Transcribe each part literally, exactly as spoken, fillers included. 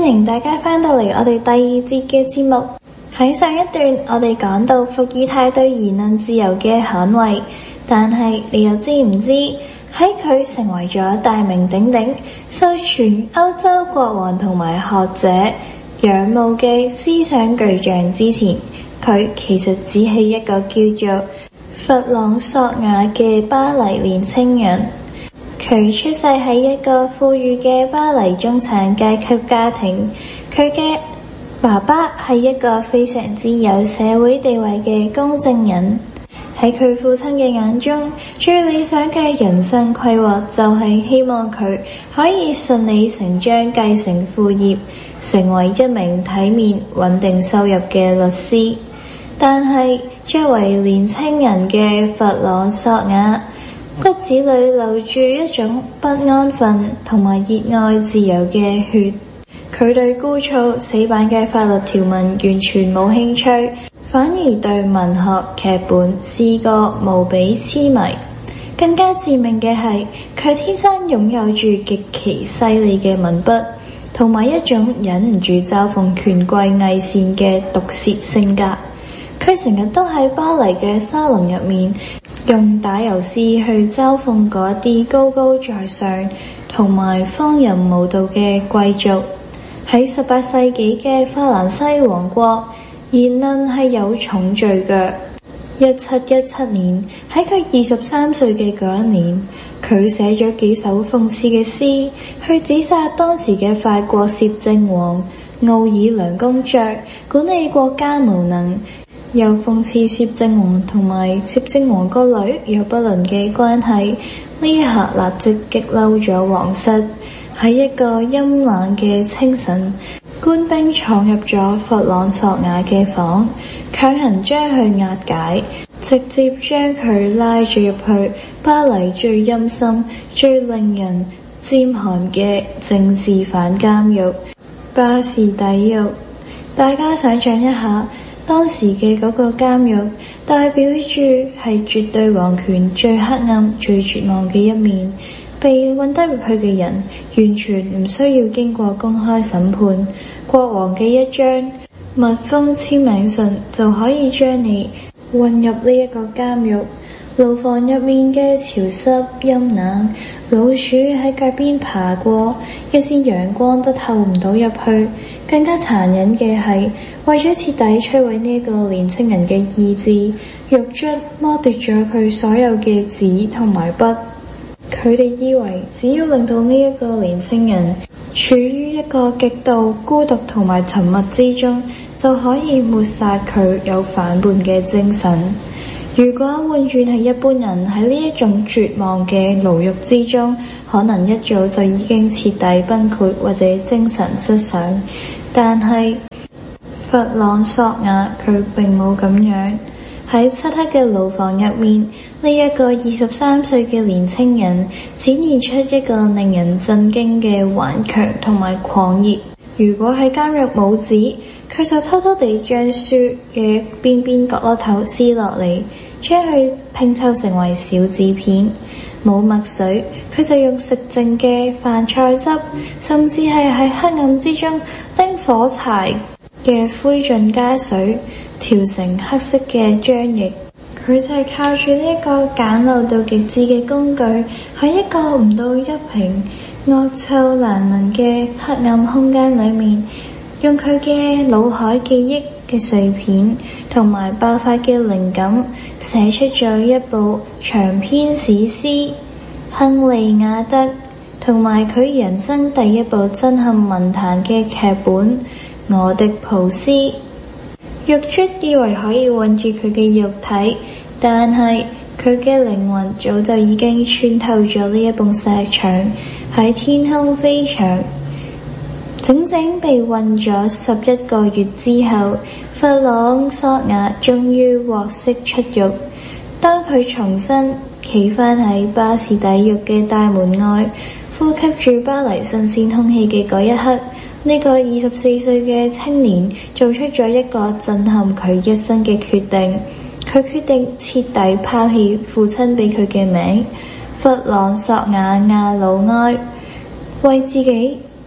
迎大家翻到嚟我哋第二節嘅節目。喺上一段我哋講到伏爾泰對言論自由嘅捍衛，但係你又知唔知喺佢成為咗大名鼎鼎、受全歐洲國王同埋學者仰慕嘅思想巨匠之前，佢其實只係一個叫做弗朗索瓦嘅巴黎年青人。佢出世喺一個富裕嘅巴黎中產階級家庭，佢嘅爸爸係一個非常之有社會地位嘅公證人。喺佢父親嘅眼中，最理想嘅人生規劃就係希望佢可以順理成章繼承父業，成為一名體面穩定收入嘅律師。但係作為年輕人嘅弗朗索瓦，骨子裏流住一種不安分同埋熱愛自由嘅血。佢對枯燥死板嘅法律條文完全冇興趣，反而對文學、劇本、詩歌無比痴迷。更加致命嘅係，佢天生擁有住極其犀利嘅文筆，同埋一種忍唔住嘲諷權貴偽善嘅毒舌性格。佢成日都喺巴黎嘅沙龍入面，用打油詩去嘲諷嗰啲高高在上同埋荒淫無道嘅貴族。喺十八世紀嘅法蘭西王國，言論係有重罪嘅。一七一七年，喺佢二十三歲嘅嗰一年，佢寫咗幾首諷刺嘅詩，去指責當時嘅法國攝政王奧爾良公爵管理國家無能，又諷刺攝政王同埋攝政王個女有不倫嘅關係。呢一刻立即激嬲咗皇室。喺一個陰冷嘅清晨，官兵闖入咗弗朗索瓦嘅房，強行將佢押解，直接將佢拉住入去巴黎最陰森、最令人沾寒嘅政治犯監獄巴士底獄。大家想象一下，當時嘅嗰個監獄代表住係絕對皇權最黑暗、最絕望嘅一面。被運得入去嘅人完全唔需要經過公開審判，國王嘅一張密封簽名信就可以將你運入呢一個監獄。牢房入面嘅潮濕陰冷，老鼠喺腳邊爬過，一絲陽光都透唔到入去。更加殘忍嘅係，為咗徹底摧毀呢個年輕人嘅意志，獄卒剝奪咗佢所有嘅紙同埋筆。佢哋以為只要令到呢一個年輕人處於一個極度孤獨同埋沉默之中，就可以抹殺佢有反叛嘅精神。如果換轉係一般人喺呢一種絕望嘅牢獄之中，可能一早就已經徹底崩潰或者精神失常。但係弗朗索瓦佢並冇咁樣。喺漆黑嘅牢房入面，呢一個二十三歲嘅年輕人展現出一個令人震驚嘅頑強同埋狂熱。如果喺監獄冇紙，佢就偷偷地將書嘅邊邊角落頭撕落嚟，將佢拼湊成為小紙片。冇墨水，佢就用食剩嘅飯菜汁，甚至係喺黑暗之中拎火柴嘅灰燼加水調成黑色嘅漿液。佢就係靠住呢一個簡陋到極致嘅工具，喺一個唔到一平惡臭難聞嘅黑暗空間裏面，用佢嘅腦海記憶嘅碎片同埋爆發嘅靈感，寫出咗一部長篇史詩《亨利亞德》，同埋佢人生第一部震撼文壇嘅劇本《俄狄浦斯》。獄卒以為可以困住佢嘅肉體，但係佢嘅靈魂早就已經穿透咗呢一埲石牆，喺天空飛翔。整整被困咗十一個月之後，弗朗索瓦終於獲釋出獄。當佢重新企返喺巴士底獄嘅大門外，呼吸住巴黎新鮮空氣嘅嗰一刻，呢個二十四歲嘅青年做出咗一個震撼佢一生嘅決定。佢決定徹底拋棄父親俾佢嘅名弗朗索瓦亞魯埃，為自己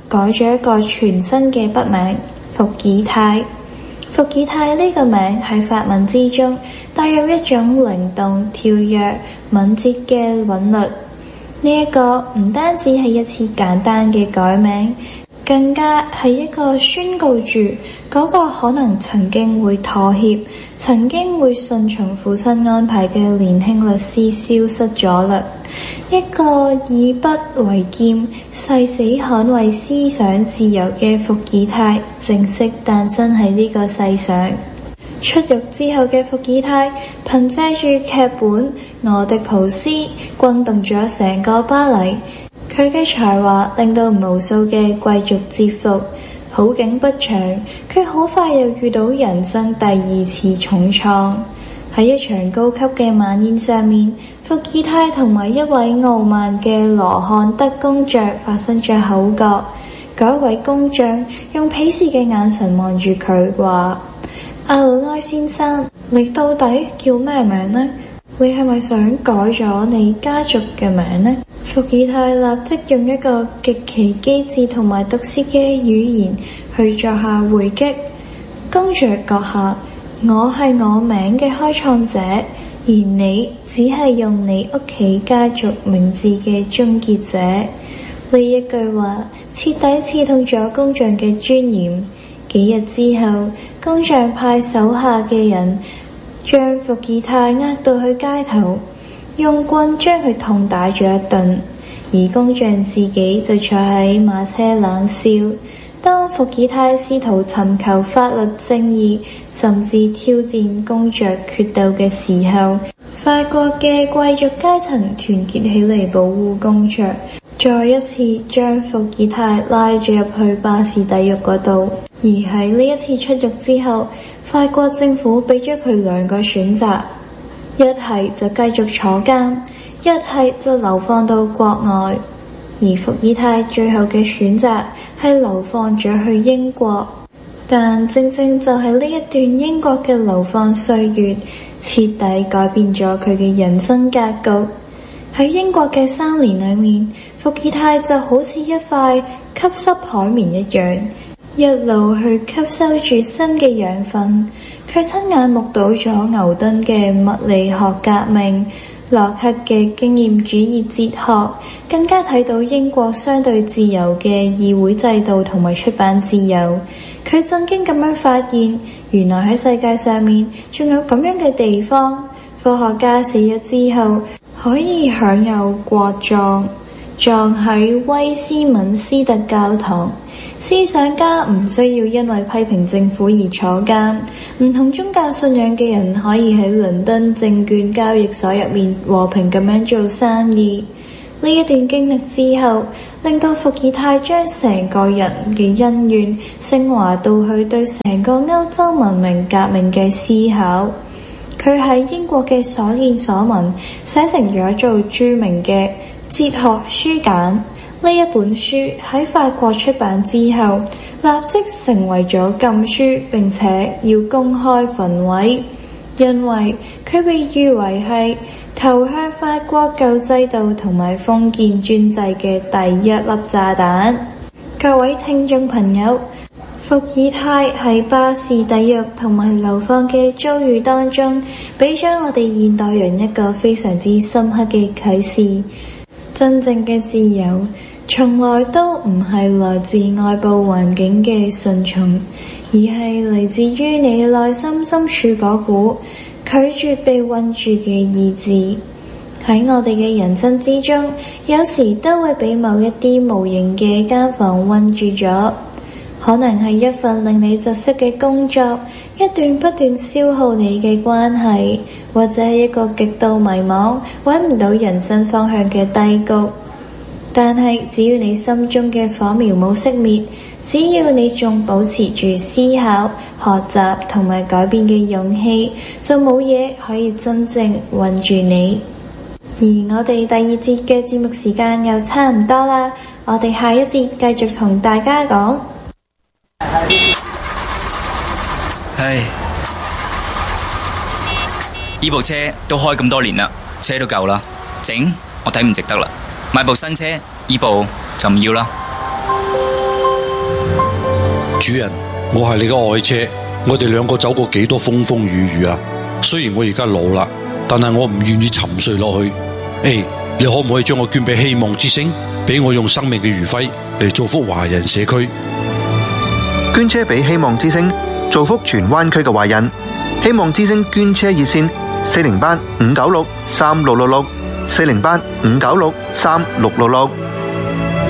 改咗一個全新嘅筆名伏爾泰。伏爾泰呢個名喺法文之中帶有一種靈動、跳躍、敏捷嘅韻律。呢一個唔單止係一次簡單嘅改名，更加係一個宣告住嗰個可能曾經會妥協、曾經會順從父親安排嘅年輕律師消失咗啦。一個以筆為劍、誓死捍衛思想自由嘅伏爾泰正式誕生喺呢個世上。出獄之後嘅伏爾泰，憑借住劇本《俄狄浦斯》轟動咗成個巴黎。佢嘅才華令到無數嘅貴族折服。好景不長，佢好快又遇到人生第二次重創。喺一場高級嘅晚宴上面，伏爾泰同埋一位傲慢嘅羅漢德公爵發生咗口角。嗰位公爵用鄙視嘅眼神望住佢，話：阿魯埃先生，你到底叫咩名呢？你係咪想改咗你家族嘅名呢？伏爾泰立即用一個極其機智同埋毒舌嘅語言去作下回擊。公爵閣下，我係我名嘅開創者，而你只係用你屋企家族名字嘅終結者。呢一句話徹底刺痛咗工匠嘅尊嚴。幾日之後，工匠派手下嘅人將伏爾泰押到去街頭，用棍將佢痛打咗一頓，而工匠自己就坐喺馬車冷笑。當伏爾泰試圖尋求法律正義，甚至挑戰公爵決鬥嘅時候，法國嘅貴族階層團結起嚟保護公爵，再一次將伏爾泰拉咗入去巴士底獄嗰度。而喺呢一次出獄之後，法國政府俾咗佢兩個選擇，一係就繼續坐監，一係就流放到國外。而伏爾泰最後嘅選擇係流放咗去英國，但正正就係呢一段英國嘅流放歲月，徹底改變咗佢嘅人生格局。喺英國嘅三年裏面，伏爾泰就好似一塊吸濕海綿一樣，一路去吸收住新嘅養分。佢親眼目睹咗牛頓嘅物理學革命，洛克嘅經驗主義哲學，更加睇到英國相對自由嘅議會制度同埋出版自由。佢震驚咁樣發現，原來喺世界上面仲有咁樣嘅地方，科學家死咗之後可以享有國葬，葬喺威斯敏斯特教堂。思想家唔需要因為批評政府而坐監，唔同宗教信仰嘅人可以喺倫敦證券交易所入面和平咁樣做生意。呢一段經歷之後，令到伏爾泰將成個人嘅恩怨升華到去對成個歐洲文明革命嘅思考。佢喺英國嘅所見所聞寫成咗做著名嘅哲學書簡。呢一本書喺法國出版之後，立即成為咗禁書，並且要公開焚毀，因為佢被譽為係投向法國舊制度同埋封建專制嘅第一粒炸彈。各位聽眾朋友，伏爾泰喺巴士底獄同埋流放嘅遭遇當中，俾咗我哋現代人一個非常之深刻嘅啟示。真正嘅自由從來都唔係來自外部環境嘅順從，而係嚟自於你內心深處嗰股拒絕被困住嘅意志。喺我哋嘅人生之中，有時都會俾某一啲無形嘅監房困住咗，可能係一份令你窒息嘅工作，一段不斷消耗你嘅關係，或者係一個極度迷茫揾唔到人生方向嘅低谷。但係只要你心中嘅火苗冇熄滅，只要你仲保持住思考、學習同埋改變嘅勇氣，就冇嘢可以真正困住你。而我哋第二節嘅節目時間又差唔多啦，我哋下一節繼續同大家講。 唉，呢部車都開咁多年啦，車都夠啦，整我睇唔值得啦。買部新車，呢部就唔要啦。 主人，我係你嘅愛車，我哋兩個走過幾多風風雨雨啊！雖然我而家老啦，但係我唔願意沉睡落去。誒，你可唔可以將我捐俾希望之星，俾我用生命嘅餘暉嚟造福華人社區？ 捐車俾希望之星，造福荃灣區嘅華人。希望之星捐車熱線：四零八五九六三六六六，四零八五九六三六六六。